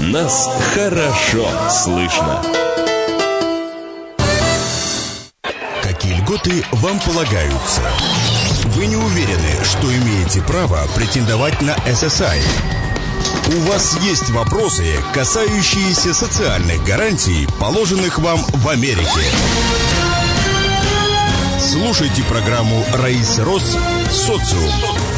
Нас хорошо слышно. Какие льготы вам полагаются? Вы не уверены, что имеете право претендовать на SSI? У вас есть вопросы, касающиеся социальных гарантий, положенных вам в Америке. Слушайте программу Раисы Рос «Социум».